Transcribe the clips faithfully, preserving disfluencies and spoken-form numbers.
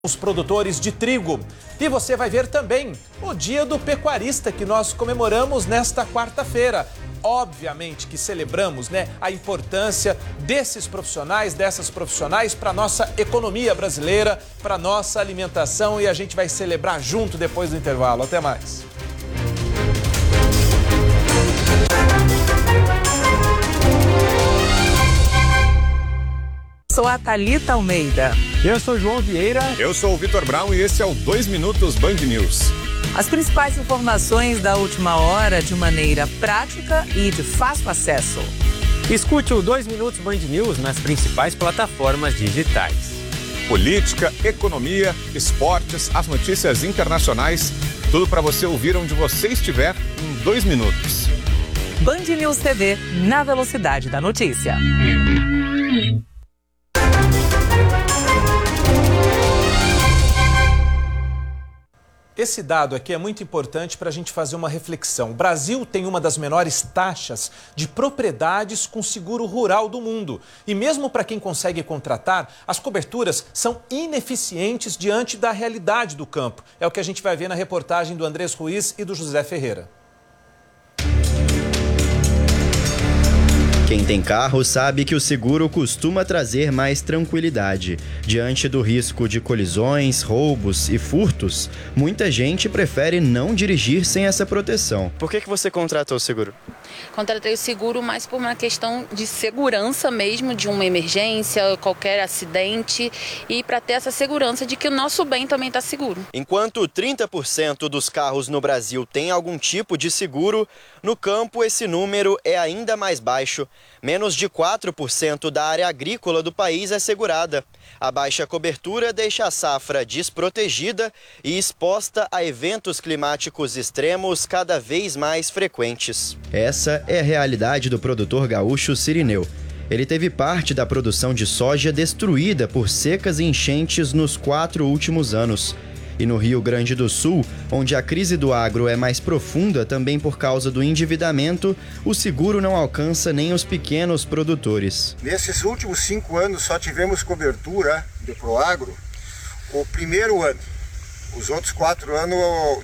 Os produtores de trigo. E você vai ver também o Dia do Pecuarista que nós comemoramos nesta quarta-feira. Obviamente que celebramos, né, a importância desses profissionais, dessas profissionais para a nossa economia brasileira, para a nossa alimentação, e a gente vai celebrar junto depois do intervalo. Até mais. Sou a Thalita Almeida. Eu sou o João Vieira. Eu sou o Vitor Brown e esse é o dois Minutos Band News. As principais informações da última hora de maneira prática e de fácil acesso. Escute o dois Minutos Band News nas principais plataformas digitais. Política, economia, esportes, as notícias internacionais, tudo para você ouvir onde você estiver em dois minutos. Band News T V, na velocidade da notícia. Esse dado aqui é muito importante para a gente fazer uma reflexão. O Brasil tem uma das menores taxas de propriedades com seguro rural do mundo. E mesmo para quem consegue contratar, as coberturas são ineficientes diante da realidade do campo. É o que a gente vai ver na reportagem do Andrés Ruiz e do José Ferreira. Quem tem carro sabe que o seguro costuma trazer mais tranquilidade. Diante do risco de colisões, roubos e furtos, muita gente prefere não dirigir sem essa proteção. Por que que você contratou o seguro? Contratei o seguro mais por uma questão de segurança mesmo, de uma emergência, qualquer acidente, e para ter essa segurança de que o nosso bem também está seguro. Enquanto trinta por cento dos carros no Brasil têm algum tipo de seguro, no campo esse número é ainda mais baixo. Menos de quatro por cento da área agrícola do país é segurada. A baixa cobertura deixa a safra desprotegida e exposta a eventos climáticos extremos cada vez mais frequentes. Essa é a realidade do produtor gaúcho Cirineu. Ele teve parte da produção de soja destruída por secas e enchentes nos quatro últimos anos. E no Rio Grande do Sul, onde a crise do agro é mais profunda também por causa do endividamento, o seguro não alcança nem os pequenos produtores. Nesses últimos cinco anos só tivemos cobertura do Proagro o primeiro ano. Os outros quatro anos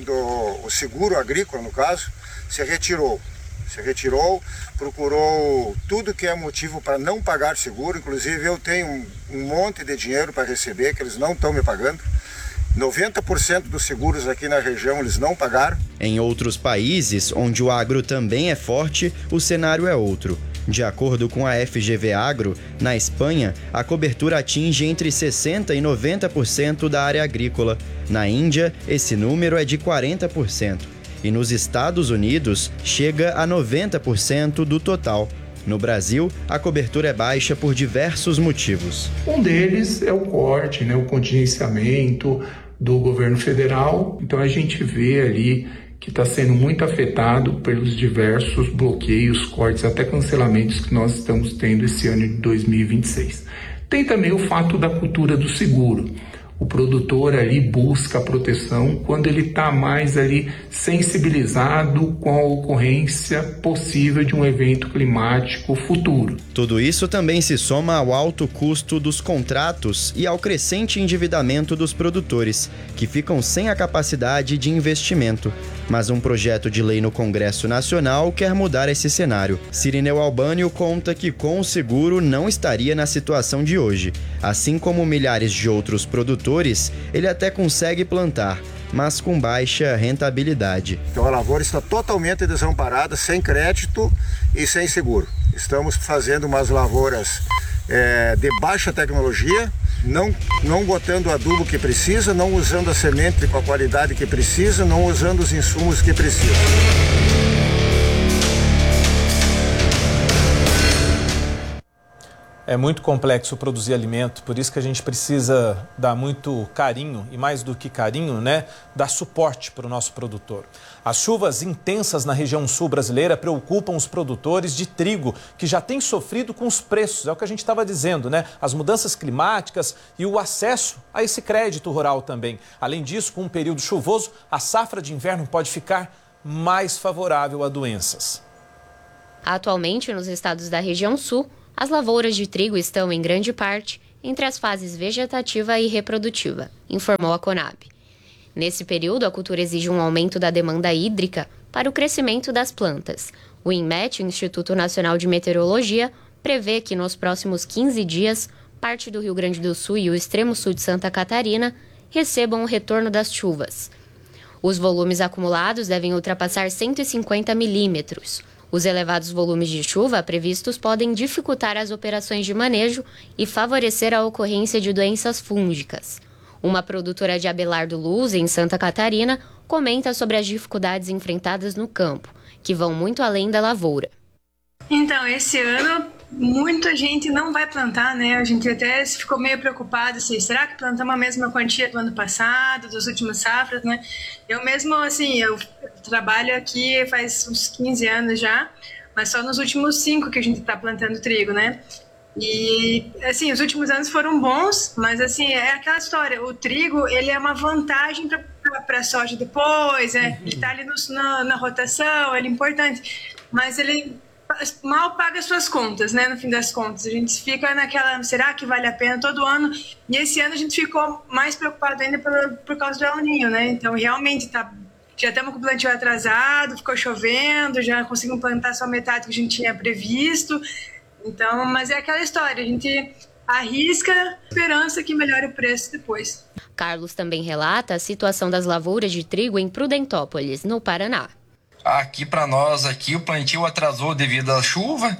do, o seguro agrícola, no caso, se retirou. Se retirou, procurou tudo que é motivo para não pagar seguro. Inclusive eu tenho um, um monte de dinheiro para receber que eles não estão me pagando. noventa por cento dos seguros aqui na região eles não pagaram. Em outros países, onde o agro também é forte, o cenário é outro. De acordo com a F G V Agro, na Espanha, a cobertura atinge entre sessenta por cento e noventa por cento da área agrícola. Na Índia, esse número é de quarenta por cento. E nos Estados Unidos, chega a noventa por cento do total. No Brasil, a cobertura é baixa por diversos motivos. Um deles é o corte, né, o contingenciamento do governo federal. Então a gente vê ali que está sendo muito afetado pelos diversos bloqueios, cortes, até cancelamentos que nós estamos tendo esse ano de dois mil e vinte e seis. Tem também o fato da cultura do seguro. O produtor ali busca a proteção quando ele está mais ali sensibilizado com a ocorrência possível de um evento climático futuro. Tudo isso também se soma ao alto custo dos contratos e ao crescente endividamento dos produtores, que ficam sem a capacidade de investimento. Mas um projeto de lei no Congresso Nacional quer mudar esse cenário. Cirineu Albânio conta que com o seguro não estaria na situação de hoje. Assim como milhares de outros produtores, ele até consegue plantar, mas com baixa rentabilidade. Então a lavoura está totalmente desamparada, sem crédito e sem seguro. Estamos fazendo umas lavouras é, de baixa tecnologia, não, não botando o adubo que precisa, não usando a semente com a qualidade que precisa, não usando os insumos que precisa. É muito complexo produzir alimento, por isso que a gente precisa dar muito carinho, e mais do que carinho, né, dar suporte para o nosso produtor. As chuvas intensas na região sul brasileira preocupam os produtores de trigo, que já têm sofrido com os preços, é o que a gente estava dizendo, né? As mudanças climáticas e o acesso a esse crédito rural também. Além disso, com um período chuvoso, a safra de inverno pode ficar mais favorável a doenças. Atualmente, nos estados da região sul, as lavouras de trigo estão, em grande parte, entre as fases vegetativa e reprodutiva, informou a Conab. Nesse período, a cultura exige um aumento da demanda hídrica para o crescimento das plantas. O INMET, o Instituto Nacional de Meteorologia, prevê que nos próximos quinze dias, parte do Rio Grande do Sul e o extremo sul de Santa Catarina recebam o retorno das chuvas. Os volumes acumulados devem ultrapassar cento e cinquenta milímetros. Os elevados volumes de chuva previstos podem dificultar as operações de manejo e favorecer a ocorrência de doenças fúngicas. Uma produtora de Abelardo Luz, em Santa Catarina, comenta sobre as dificuldades enfrentadas no campo, que vão muito além da lavoura. Então, esse ano, muita gente não vai plantar, né? A gente até ficou meio preocupado, assim, será que plantamos a mesma quantia do ano passado, dos últimos safras, né? Eu mesmo, assim, eu trabalho aqui faz uns quinze anos já, mas só nos últimos cinco que a gente está plantando trigo, né? E, assim, os últimos anos foram bons, mas, assim, é aquela história, o trigo, ele é uma vantagem para a soja depois, né? Ele está ali no, na, na rotação, ele é importante, mas ele mal paga suas contas, né, no fim das contas. A gente fica naquela, será que vale a pena todo ano? E esse ano a gente ficou mais preocupado ainda por, por causa do El Niño, né? Então, realmente, tá, já estamos com o plantio atrasado, ficou chovendo, já conseguimos plantar só metade que a gente tinha previsto. Então, mas é aquela história, a gente arrisca esperança que melhore o preço depois. Carlos também relata a situação das lavouras de trigo em Prudentópolis, no Paraná. Aqui para nós, aqui o plantio atrasou devido à chuva.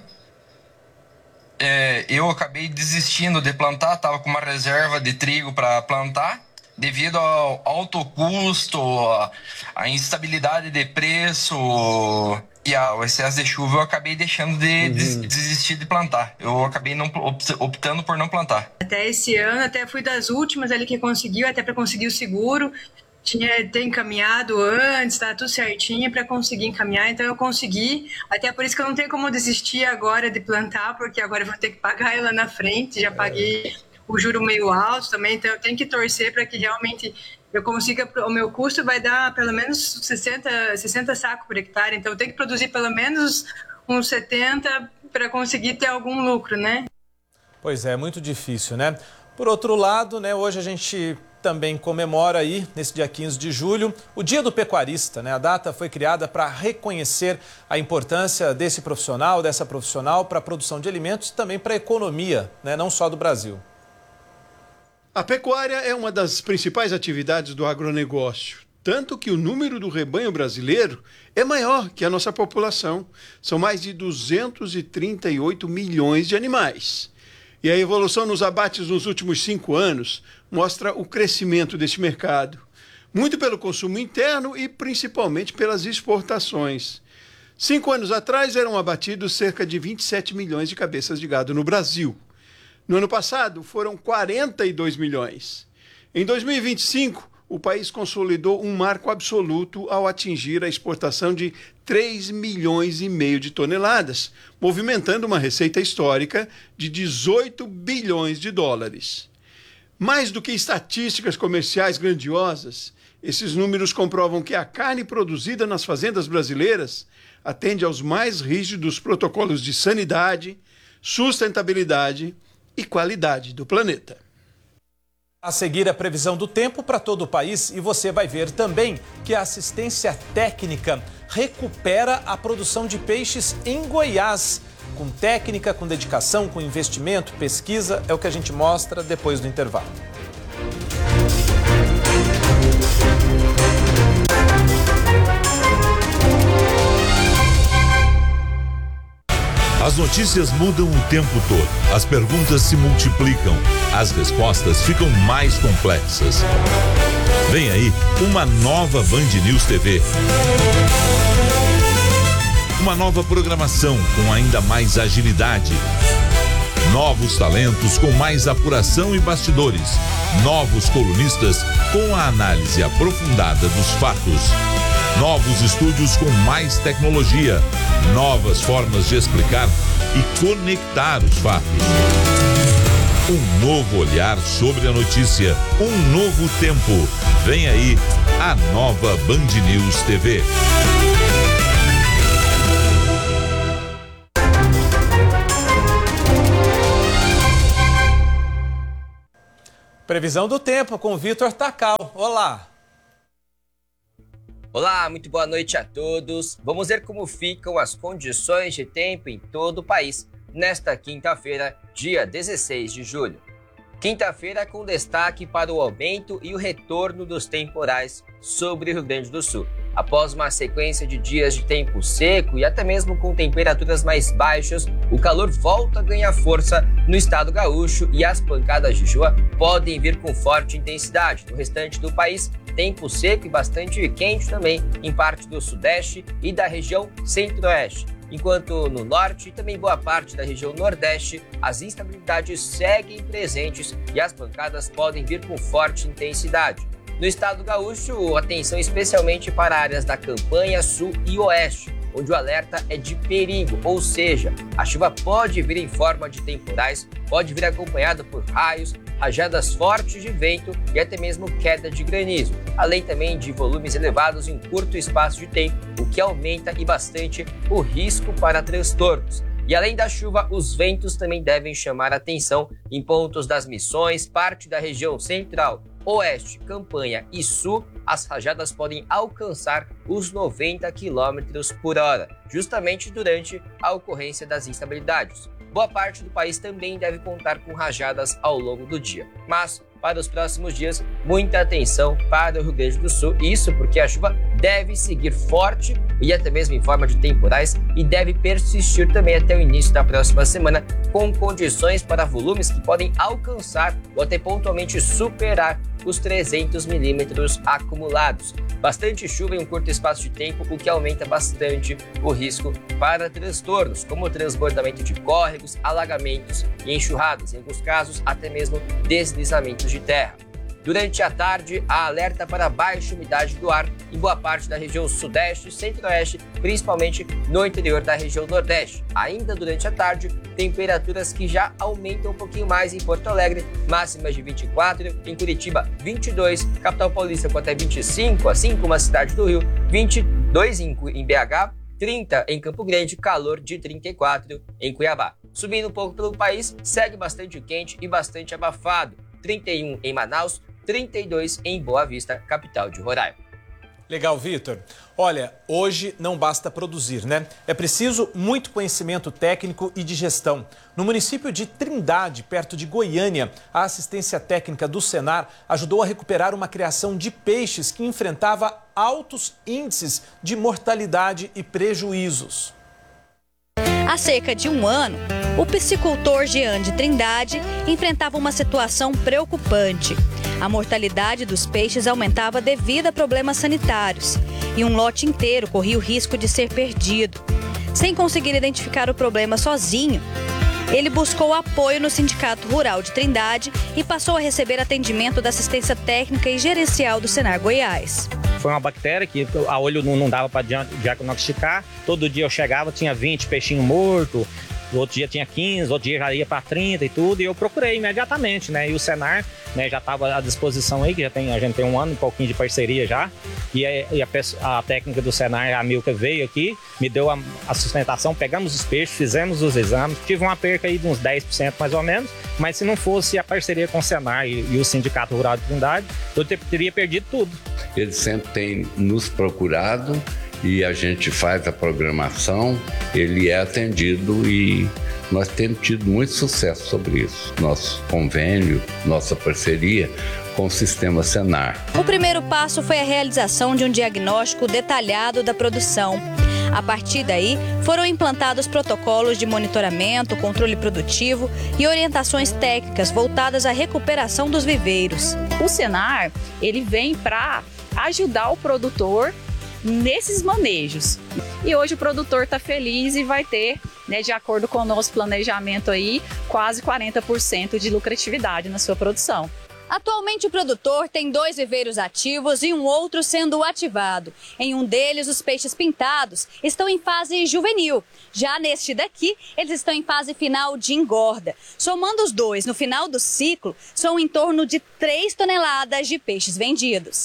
É, eu acabei desistindo de plantar, estava com uma reserva de trigo para plantar. Devido ao alto custo, à instabilidade de preço e ao excesso de chuva, eu acabei deixando de, uhum. de desistir de plantar. Eu acabei não, optando por não plantar. Até esse ano, até fui das últimas ali que conseguiu, até para conseguir o seguro. Tinha ter encaminhado antes, tá tudo certinho para conseguir encaminhar, então eu consegui, até por isso que eu não tenho como desistir agora de plantar, porque agora eu vou ter que pagar ela na frente, já paguei o juro meio alto também, então eu tenho que torcer para que realmente eu consiga, o meu custo vai dar pelo menos sessenta, sessenta sacos por hectare, então eu tenho que produzir pelo menos uns setenta para conseguir ter algum lucro, né? Pois é, muito difícil, né? Por outro lado, né, hoje a gente também comemora aí, nesse dia quinze de julho, o Dia do Pecuarista, né? A data foi criada para reconhecer a importância desse profissional, dessa profissional para a produção de alimentos e também para a economia, né? Não só do Brasil. A pecuária é uma das principais atividades do agronegócio, tanto que o número do rebanho brasileiro é maior que a nossa população. São mais de duzentos e trinta e oito milhões de animais. E a evolução nos abates nos últimos cinco anos mostra o crescimento desse mercado, muito pelo consumo interno e principalmente pelas exportações. Cinco anos atrás eram abatidos cerca de vinte e sete milhões de cabeças de gado no Brasil. No ano passado foram quarenta e dois milhões. Em dois mil e vinte e cinco, o país consolidou um marco absoluto ao atingir a exportação de três milhões e meio de toneladas, movimentando uma receita histórica de dezoito bilhões de dólares. Mais do que estatísticas comerciais grandiosas, esses números comprovam que a carne produzida nas fazendas brasileiras atende aos mais rígidos protocolos de sanidade, sustentabilidade e qualidade do planeta. A seguir, a previsão do tempo para todo o país, e você vai ver também que a assistência técnica recupera a produção de peixes em Goiás. Com técnica, com dedicação, com investimento, pesquisa, é o que a gente mostra depois do intervalo. As notícias mudam o tempo todo, as perguntas se multiplicam, as respostas ficam mais complexas. Vem aí uma nova Band News T V. Uma nova programação com ainda mais agilidade. Novos talentos com mais apuração e bastidores. Novos colunistas com a análise aprofundada dos fatos. Novos estúdios com mais tecnologia. Novas formas de explicar e conectar os fatos. Um novo olhar sobre a notícia. Um novo tempo. Vem aí a nova Band News T V. Previsão do tempo com o Vitor Takal. Olá! Olá, muito boa noite a todos. Vamos ver como ficam as condições de tempo em todo o país nesta quinta-feira, dia dezesseis de julho. Quinta-feira com destaque para o aumento e o retorno dos temporais sobre o Rio Grande do Sul. Após uma sequência de dias de tempo seco e até mesmo com temperaturas mais baixas, o calor volta a ganhar força no estado gaúcho e as pancadas de chuva podem vir com forte intensidade. No restante do país, tempo seco e bastante quente também em parte do sudeste e da região centro-oeste. Enquanto no norte e também boa parte da região nordeste, as instabilidades seguem presentes e as pancadas podem vir com forte intensidade. No estado gaúcho, atenção especialmente para áreas da campanha sul e oeste, onde o alerta é de perigo, ou seja, a chuva pode vir em forma de temporais, pode vir acompanhada por raios, rajadas fortes de vento e até mesmo queda de granizo, além também de volumes elevados em curto espaço de tempo, o que aumenta e bastante o risco para transtornos. E além da chuva, os ventos também devem chamar atenção em pontos das Missões, parte da região central, oeste, campanha e sul. As rajadas podem alcançar os noventa quilômetros por hora, justamente durante a ocorrência das instabilidades. Boa parte do país também deve contar com rajadas ao longo do dia. Mas, para os próximos dias, muita atenção para o Rio Grande do Sul. Isso porque a chuva deve seguir forte e até mesmo em forma de temporais e deve persistir também até o início da próxima semana, com condições para volumes que podem alcançar ou até pontualmente superar os trezentos milímetros acumulados. Bastante chuva em um curto espaço de tempo, o que aumenta bastante o risco para transtornos, como transbordamento de córregos, alagamentos e enxurradas, em alguns casos até mesmo deslizamentos de terra. Durante a tarde, há alerta para baixa umidade do ar em boa parte da região sudeste e centro-oeste, principalmente no interior da região nordeste. Ainda durante a tarde, temperaturas que já aumentam um pouquinho mais em Porto Alegre, máximas de vinte e quatro, em Curitiba vinte e dois, capital paulista com até vinte e cinco, assim como a cidade do Rio, vinte e dois em B H, trinta em Campo Grande, calor de trinta e quatro em Cuiabá. Subindo um pouco pelo país, segue bastante quente e bastante abafado, trinta e um em Manaus, trinta e dois em Boa Vista, capital de Roraima. Legal, Vitor. Olha, hoje não basta produzir, né? É preciso muito conhecimento técnico e de gestão. No município de Trindade, perto de Goiânia, a assistência técnica do Senar ajudou a recuperar uma criação de peixes que enfrentava altos índices de mortalidade e prejuízos. Há cerca de um ano, o piscicultor Jean de Trindade enfrentava uma situação preocupante. A mortalidade dos peixes aumentava devido a problemas sanitários e um lote inteiro corria o risco de ser perdido. Sem conseguir identificar o problema sozinho, ele buscou apoio no Sindicato Rural de Trindade e passou a receber atendimento da assistência técnica e gerencial do Senar Goiás. Foi uma bactéria que a olho não dava para diagnosticar. Todo dia eu chegava, tinha vinte peixinhos mortos. Outro dia tinha quinze, outro dia já ia para trinta e tudo, e eu procurei imediatamente, né? E o Senar, né, já estava à disposição aí, que já tem, a gente tem um ano e um pouquinho de parceria já, e a, e a, a técnica do Senar, a Milka, veio aqui, me deu a, a sustentação, pegamos os peixes, fizemos os exames, tive uma perca aí de uns dez por cento mais ou menos, mas se não fosse a parceria com o Senar e, e o Sindicato Rural de Trindade, eu ter, teria perdido tudo. Ele sempre tem nos procurado, e a gente faz a programação, ele é atendido e nós temos tido muito sucesso sobre isso. Nosso convênio, nossa parceria com o Sistema Senar. O primeiro passo foi a realização de um diagnóstico detalhado da produção. A partir daí, foram implantados protocolos de monitoramento, controle produtivo e orientações técnicas voltadas à recuperação dos viveiros. O Senar, ele vem para ajudar o produtor nesses manejos. E hoje o produtor está feliz e vai ter, né, de acordo com o nosso planejamento aí, quase quarenta por cento de lucratividade na sua produção. Atualmente o produtor tem dois viveiros ativos e um outro sendo ativado. Em um deles, os peixes pintados estão em fase juvenil. Já neste daqui, eles estão em fase final de engorda. Somando os dois no final do ciclo, são em torno de três toneladas de peixes vendidos.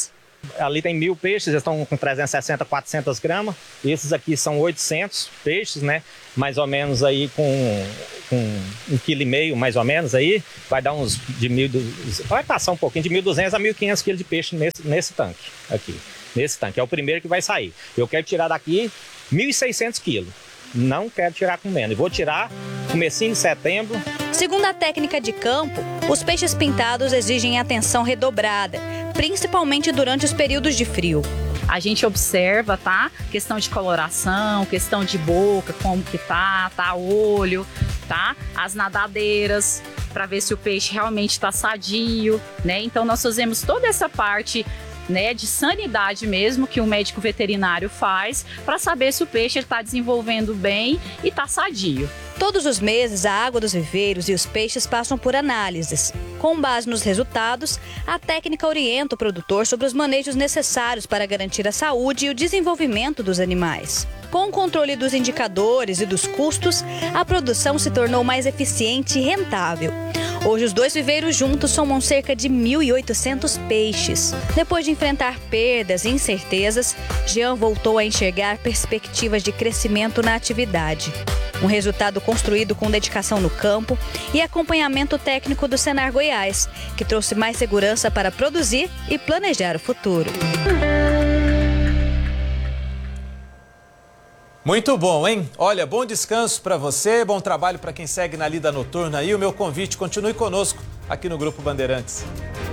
Ali tem mil peixes, eles estão com trezentos e sessenta, quatrocentas gramas. Esses aqui são oitocentos peixes, né? Mais ou menos aí com, com um quilo e meio, mais ou menos aí. Vai dar uns de mil, vai passar um pouquinho de mil e duzentos a mil e quinhentos quilos de peixe nesse, nesse tanque aqui. Nesse tanque, é o primeiro que vai sair. Eu quero tirar daqui mil e seiscentos quilos. Não quero tirar com menos. Vou tirar comecinho de setembro. Segundo a técnica de campo, os peixes pintados exigem atenção redobrada, principalmente durante os períodos de frio. A gente observa, tá? Questão de coloração, questão de boca, como que tá, tá? Olho, tá? As nadadeiras, para ver se o peixe realmente está sadio, né? Então nós fazemos toda essa parte, né, de sanidade mesmo, que o médico veterinário faz para saber se o peixe está desenvolvendo bem e está sadio. Todos os meses, a água dos viveiros e os peixes passam por análises. Com base nos resultados, a técnica orienta o produtor sobre os manejos necessários para garantir a saúde e o desenvolvimento dos animais. Com o controle dos indicadores e dos custos, a produção se tornou mais eficiente e rentável. Hoje, os dois viveiros juntos somam cerca de mil e oitocentos peixes. Depois de enfrentar perdas e incertezas, Jean voltou a enxergar perspectivas de crescimento na atividade. Um resultado construído com dedicação no campo e acompanhamento técnico do Senar Goiás, que trouxe mais segurança para produzir e planejar o futuro. Muito bom, hein? Olha, bom descanso para você, bom trabalho para quem segue na lida noturna aí. O meu convite, continue conosco aqui no Grupo Bandeirantes.